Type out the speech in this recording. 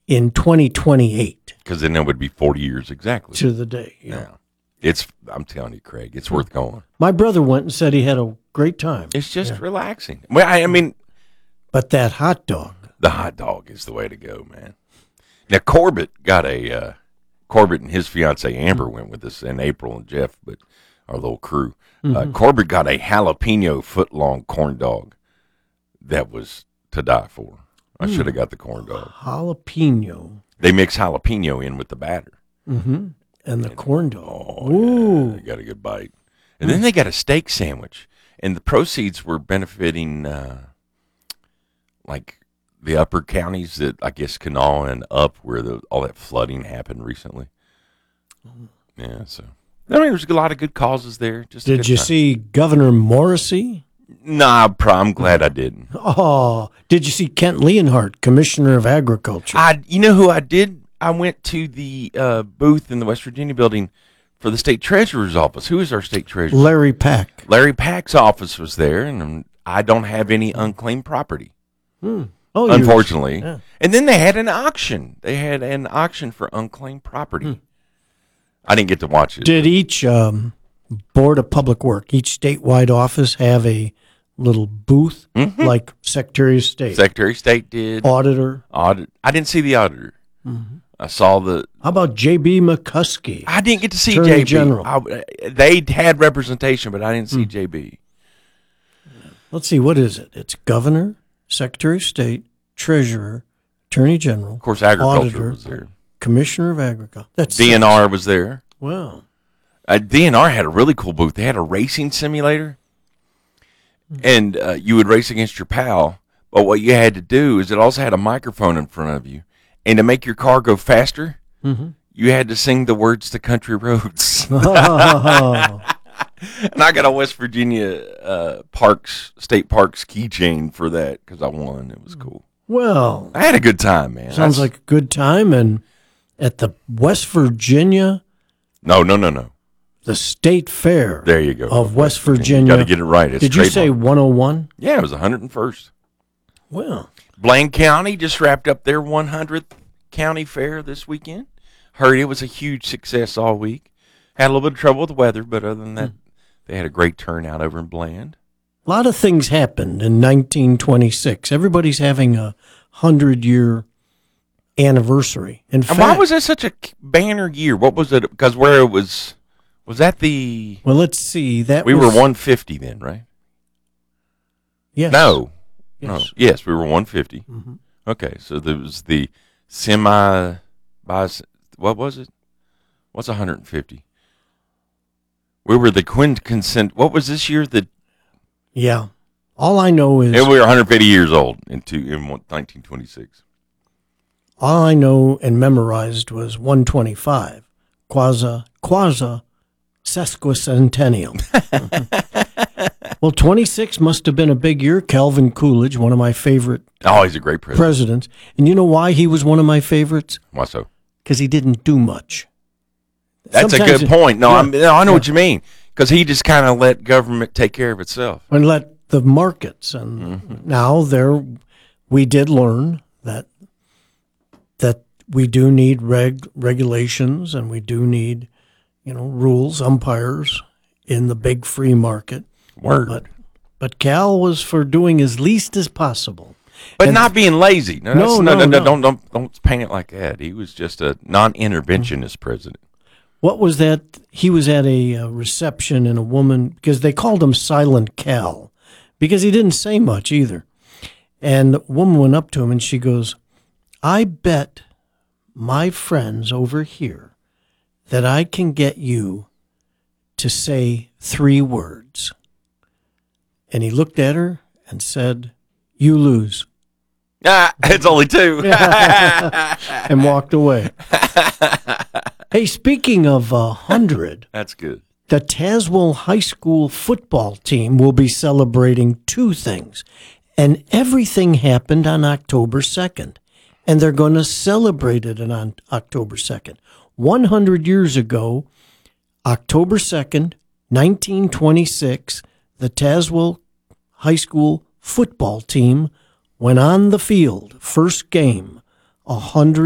in 2028. Because then it would be 40 years exactly. To the day. Yeah. I'm telling you, Craig, it's worth going. My brother went and said he had a great time. It's just relaxing. Well, I mean. But that hot dog. The hot dog is the way to go, man. Now, Corbett and his fiancee Amber went with us, and April and Jeff, but our little crew. Corbett got a jalapeno foot-long corn dog that was to die for. I should have got the corn dog. Jalapeno. They mix jalapeno in with the batter. Mm-hmm. And the corn dog. Oh, yeah, got a good bite. And then they got a steak sandwich, and the proceeds were benefiting, like, the upper counties that, I guess, Kanawha and up where all that flooding happened recently. Yeah, so. I mean, there's a lot of good causes there. Did you see Governor Morrissey? Nah, I'm glad I didn't. Oh, did you see Kent Leonhardt, Commissioner of Agriculture? You know who I did? I went to the booth in the West Virginia building for the state treasurer's office. Who is our state treasurer? Larry Pack. Larry Pack's office was there, and I don't have any unclaimed property. Oh, unfortunately. Yeah. And then they had an auction. They had an auction for unclaimed property. I didn't get to watch it. Did each Board of Public Work, each statewide office, have a little booth like Secretary of State? Secretary of State did. Auditor? I didn't see the auditor. I saw the... How about J.B. McCuskey? I didn't get to see Attorney J.B. General. They had representation, but I didn't see J.B. Let's see, what is it? It's Governor, Secretary of State, Treasurer, Attorney General. Of course, Agriculture Auditor, was there. Commissioner of Agriculture. That's DNR was there. Wow. DNR had a really cool booth. They had a racing simulator, and you would race against your pal. But what you had to do is it also had a microphone in front of you, and to make your car go faster, you had to sing the words to Country Roads. And I got a West Virginia State Parks keychain for that because I won. It was cool. Well, I had a good time, man. Sounds like a good time. And at the West Virginia... No. The State Fair. There you go. Of West Virginia. You got to get it right. It's Did you say 101? Yeah, it was 101st. Well. Blaine County just wrapped up their 100th county fair this weekend. Heard it was a huge success all week. Had a little bit of trouble with the weather, but other than that, they had a great turnout over in Bland. A lot of things happened in 1926. Everybody's having a 100-year anniversary. In fact, why was that such a banner year? What was it? Because where it was that the... Well, let's see. We were 150 then, right? Yes. No. Yes. No. Yes, we were 150. Okay, so there was the what was it? What's 150? We were the quintessent. What was this year? Yeah. All I know is... And we were 150 years old in 1926. All I know and memorized was 125. Quasi sesquicentennial. Well, 26 must have been a big year. Calvin Coolidge, one of my favorite... Oh, he's a great presidents. And you know why he was one of my favorites? Why so? Because he didn't do much. That's a good point. No, I know what you mean. Because he just kind of let government take care of itself. And let the markets. And now we did learn that we do need regulations and we do need, rules, umpires in the big free market. Word. But Cal was for doing as least as possible. But not being lazy. No. Don't paint it like that. He was just a non-interventionist president. What was that? He was at a reception and a woman, because they called him Silent Cal, because he didn't say much either. And the woman went up to him and she goes, I bet my friends over here that I can get you to say 3 words. And he looked at her and said, you lose. It's only 2. And walked away. Hey, speaking of 100. That's good. The Tazewell High School football team will be celebrating 2 things. And everything happened on October 2nd. And they're going to celebrate it on October 2nd. 100 years ago, October 2nd, 1926, the Tazewell High School football team went on the field, first game, 100